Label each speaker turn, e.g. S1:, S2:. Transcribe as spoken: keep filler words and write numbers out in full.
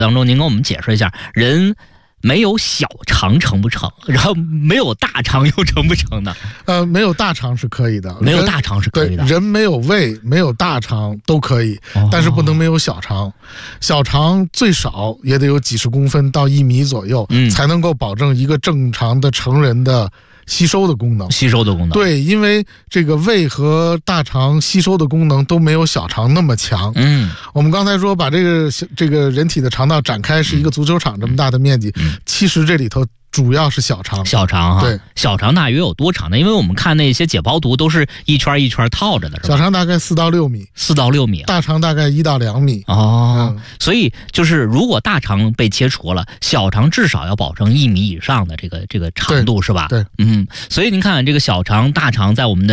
S1: 当中，您跟我们解释一下，人没有小肠成不成，然后没有大肠又成不成呢？
S2: 呃，没有大肠是可以的，
S1: 没有大肠是可以的。
S2: 人没有胃，没有大肠都可以，哦、但是不能没有小肠。小肠最少也得有几十公分到一米左右，嗯、才能够保证一个正常的成人的吸收的功能。
S1: 吸收的功能。
S2: 对，因为这个胃和大肠吸收的功能都没有小肠那么强。嗯，我们刚才说把这个这个人体的肠道展开是一个足球场这么大的面积，嗯、其实这里头主要是小肠。
S1: 小肠哈，
S2: 对，
S1: 小肠大约有多长呢？因为我们看那些解剖图都是一圈一圈套着的，是吧？
S2: 小肠大概四到六米，
S1: 四到六米，
S2: 大肠大概一到两米。
S1: 哦、嗯，所以就是如果大肠被切除了，小肠至少要保证一米以上的这个这个长度，是吧？
S2: 对，
S1: 嗯，所以您看这个小肠、大肠在我们的